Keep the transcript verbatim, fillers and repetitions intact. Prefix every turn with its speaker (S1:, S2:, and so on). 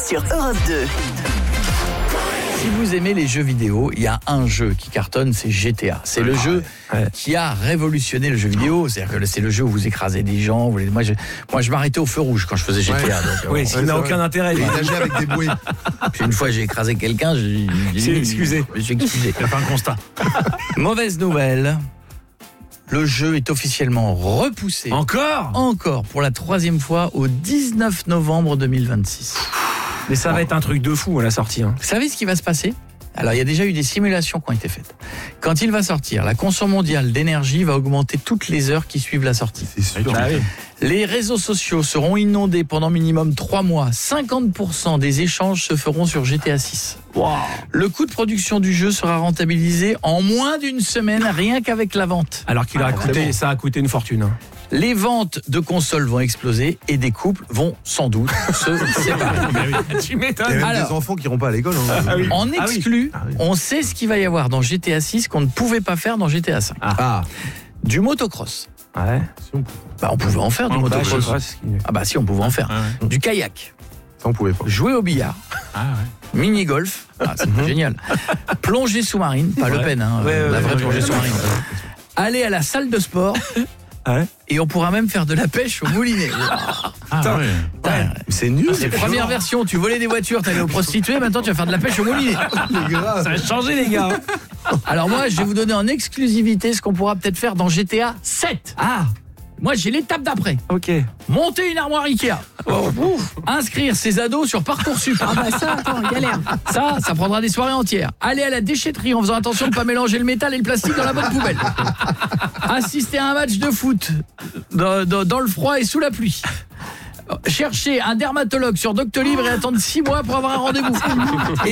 S1: sur Europe deux.
S2: Si vous aimez les jeux vidéo, il y a un jeu qui cartonne, c'est G T A. C'est le jeu
S3: ouais.
S2: qui a révolutionné le jeu vidéo. C'est-à-dire que c'est le jeu où vous écrasez des gens. Vous les... Moi, je, moi, je m'arrêtais au feu rouge quand je faisais G T A.
S3: Ouais.
S2: Donc,
S3: Oui,
S2: euh,
S3: ça n'a aucun intérêt.
S4: Il est âgé avec des bouées.
S2: puis une fois, j'ai écrasé quelqu'un. J'ai
S3: C'est excusé.
S2: Je me suis excusé.
S5: Il a fait un constat.
S2: Mauvaise nouvelle. Le jeu est officiellement repoussé.
S3: Encore
S2: Encore pour la troisième fois au dix-neuf novembre deux mille vingt-six.
S3: Mais ça va être un truc de fou à la sortie. Hein.
S2: Vous savez ce qui va se passer ? Alors, il y a déjà eu des simulations qui ont été faites. Quand il va sortir, la consommation mondiale d'énergie va augmenter toutes les heures qui suivent la sortie.
S4: C'est sûr.
S3: Bah oui.
S2: Les réseaux sociaux seront inondés pendant minimum trois mois. cinquante pour cent des échanges se feront sur G T A six.
S3: Wow.
S2: Le coût de production du jeu sera rentabilisé en moins d'une semaine, rien qu'avec la vente.
S3: Alors qu'il a
S4: Ah,
S3: coûté,
S4: bon.
S3: ça a coûté une fortune. Hein.
S2: Les ventes de consoles vont exploser et des couples vont sans doute se séparer.
S3: Tu
S4: Il y a
S3: m'étonnes.
S4: même
S2: Alors-
S4: des enfants qui iront pas à l'école. Hein.
S3: Ah oui.
S2: En
S3: Ah oui.
S2: exclu,
S4: Ah oui.
S2: on sait ce qu'il va y avoir dans G T A six qu'on ne pouvait pas faire dans G T A cinq.
S4: Ah,
S2: Du motocross.
S3: Ouais.
S4: si on,
S2: Bah, on pouvait en faire du
S5: On
S3: Bah, je sais
S2: motocross.
S3: pas, c'est ce qui-
S2: Ah bah si, on pouvait en faire.
S5: Ah ouais.
S2: Du kayak,
S4: ça on pouvait pas.
S2: jouer au billard,
S5: Ah ouais.
S2: mini-golf, ah, c'est génial. Plongée sous-marine, pas Le Pen, hein,
S3: Ouais, ouais,
S2: la vraie
S3: ouais,
S2: plongée
S3: ouais.
S2: sous-marine. Aller à la salle de sport
S3: Ah ouais.
S2: et on pourra même faire de la pêche au moulinet.
S5: Ah ouais.
S2: Putain,
S4: C'est nul.
S2: les premières versions, tu volais des voitures, t'allais aux prostituées, maintenant tu vas faire de la pêche au moulinet.
S4: C'est grave.
S3: Ça a changé, les gars.
S2: Alors moi, je vais vous donner en exclusivité ce qu'on pourra peut-être faire dans G T A sept.
S3: Ah,
S2: Moi, j'ai l'étape d'après.
S3: ok.
S2: Monter une armoire Ikea. Oh, ouf. Inscrire ses ados sur Parcoursup.
S6: Ah bah ça, attends, galère.
S2: Ça, ça prendra des soirées entières. Aller à la déchetterie en faisant attention de ne pas mélanger le métal et le plastique dans la bonne poubelle. Assister à un match de foot dans, dans, dans le froid et sous la pluie. Chercher un dermatologue sur Doctolib et attendre six mois pour avoir un rendez-vous. Et